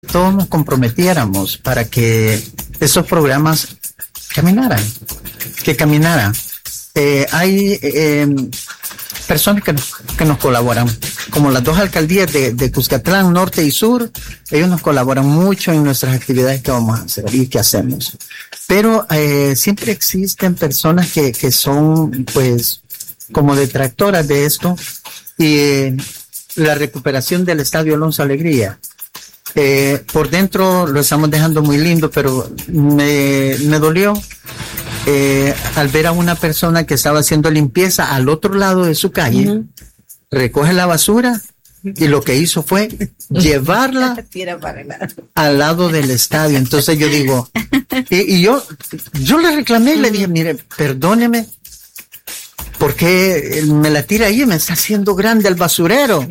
todos nos comprometiéramos para que esos programas caminaran. Hay personas que nos colaboran, como las dos alcaldías de Cuscatlán, Norte y Sur. Ellos nos colaboran mucho en nuestras actividades que vamos a hacer y que hacemos. Pero siempre existen personas que son, pues, como detractoras de esto. Y la recuperación del Estadio Alonso Alegría, por dentro lo estamos dejando muy lindo, pero me dolió al ver a una persona que estaba haciendo limpieza al otro lado de su calle, recoge la basura y lo que hizo fue llevarla al lado del estadio. Entonces yo digo, y yo le reclamé y le dije, mire, perdóneme, ¿por qué me la tira ahí? Me está haciendo grande el basurero.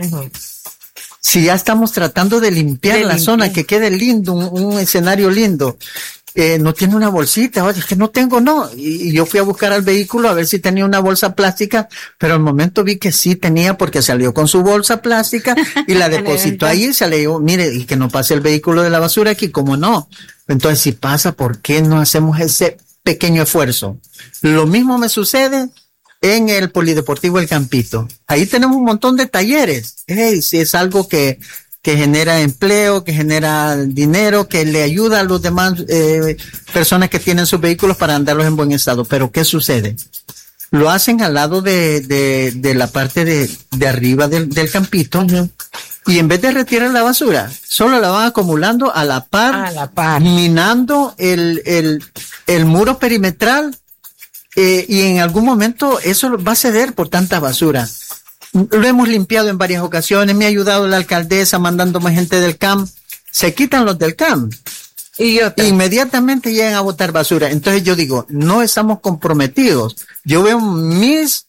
Si ya estamos tratando de limpiar la zona, que quede lindo, un escenario lindo. No tiene una bolsita, oye, es que no tengo, y yo fui a buscar al vehículo a ver si tenía una bolsa plástica, pero al momento vi que sí tenía, porque salió con su bolsa plástica y la depositó ahí y se le dijo, mire, y que no pase el vehículo de la basura aquí, ¿cómo no? Entonces, si pasa, ¿por qué no hacemos ese pequeño esfuerzo? Lo mismo me sucede en el Polideportivo El Campito. Ahí tenemos un montón de talleres. Si es algo que genera empleo, que genera dinero, que le ayuda a los demás personas que tienen sus vehículos para andarlos en buen estado. Pero ¿qué sucede? Lo hacen al lado de la parte de arriba del campito, y en vez de retirar la basura, solo la van acumulando a la par. Minando el muro perimetral, y en algún momento eso va a ceder por tanta basura. Lo hemos limpiado en varias ocasiones, me ha ayudado la alcaldesa mandándome gente del CAM. Se quitan los del CAM y inmediatamente llegan a botar basura. Entonces yo digo, no estamos comprometidos. Yo veo mis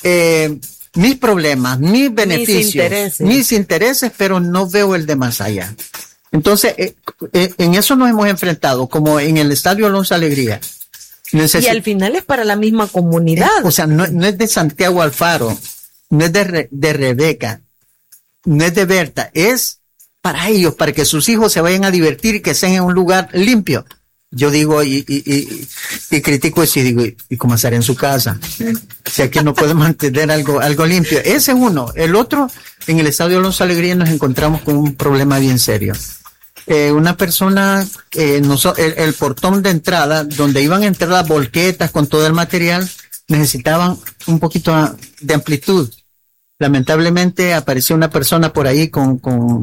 problemas, mis beneficios, mis intereses, pero no veo el de más allá. Entonces, en eso nos hemos enfrentado, como en el Estadio Alonso Alegría. Y al final es para la misma comunidad. O sea, no es de Santiago Alfaro, no es de Rebeca, no es de Berta, es para ellos, para que sus hijos se vayan a divertir y que estén en un lugar limpio. Yo digo y critico eso y digo, ¿y cómo hacer en su casa? Si aquí no puede mantener algo limpio. Ese es uno. El otro, en el Estadio Alonso Alegría nos encontramos con un problema bien serio. Una persona, el portón de entrada, donde iban a entrar las volquetas con todo el material, necesitaban un poquito de amplitud. Lamentablemente apareció una persona por ahí con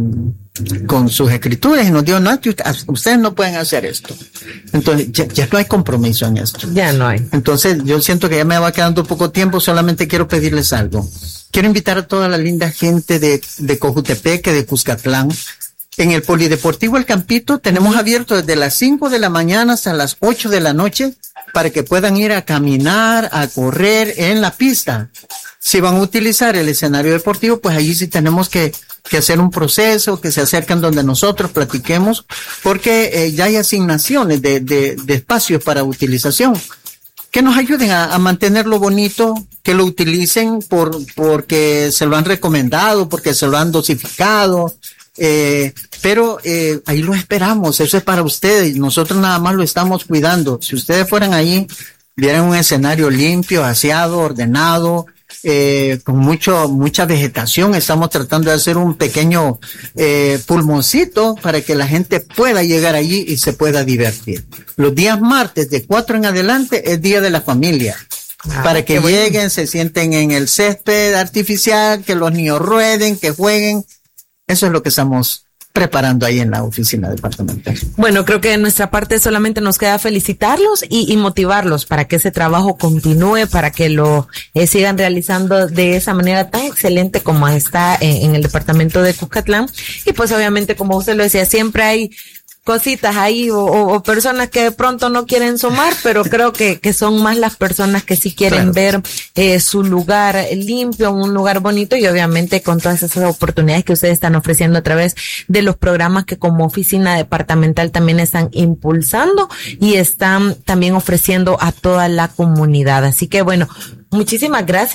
sus escrituras y nos dijo, no, ustedes no pueden hacer esto. Entonces ya no hay compromiso en esto. Ya no hay. Entonces yo siento que ya me va quedando poco tiempo, solamente quiero pedirles algo. Quiero invitar a toda la linda gente de Cojutepeque, de Cuscatlán. En el Polideportivo El Campito tenemos abierto desde las 5 de la mañana hasta las 8 de la noche para que puedan ir a caminar, a correr en la pista. Si van a utilizar el escenario deportivo, pues allí sí tenemos que hacer un proceso, que se acerquen donde nosotros platiquemos, porque ya hay asignaciones de espacios para utilización, que nos ayuden a mantenerlo bonito, que lo utilicen porque se lo han recomendado, porque se lo han dosificado, pero ahí lo esperamos, eso es para ustedes, nosotros nada más lo estamos cuidando. Si ustedes fueran ahí, vieran un escenario limpio, aseado, ordenado, con mucha vegetación. Estamos tratando de hacer un pequeño pulmoncito para que la gente pueda llegar allí y se pueda divertir. Los días martes de 4 en adelante es Día de la Familia. Para que lleguen, se sienten en el césped artificial, que los niños rueden, que jueguen. Eso es lo que estamos preparando ahí en la oficina departamental. Bueno, creo que de nuestra parte solamente nos queda felicitarlos y motivarlos para que ese trabajo continúe, para que lo sigan realizando de esa manera tan excelente como está en el departamento de Cuscatlán. Y pues obviamente, como usted lo decía, siempre hay cositas ahí o personas que de pronto no quieren sumar, pero creo que son más las personas que sí quieren ver su lugar limpio, un lugar bonito, y obviamente con todas esas oportunidades que ustedes están ofreciendo a través de los programas que como oficina departamental también están impulsando y están también ofreciendo a toda la comunidad. Así que bueno, muchísimas gracias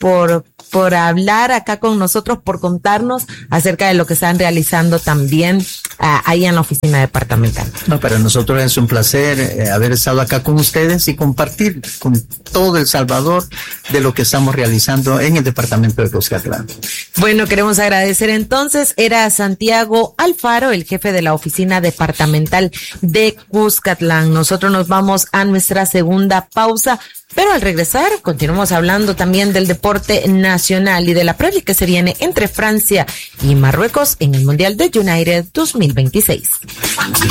por hablar acá con nosotros, por contarnos acerca de lo que están realizando también ahí en la oficina departamental. No, para nosotros es un placer haber estado acá con ustedes y compartir con todo El Salvador de lo que estamos realizando en el departamento de Cuscatlán. Bueno, queremos agradecer entonces, era Santiago Alfaro, el jefe de la oficina departamental de Cuscatlán. Nosotros nos vamos a nuestra segunda pausa, pero al regresar continuamos hablando también del deporte nacional y de la previa que se viene entre Francia y Marruecos en el Mundial de United 2026.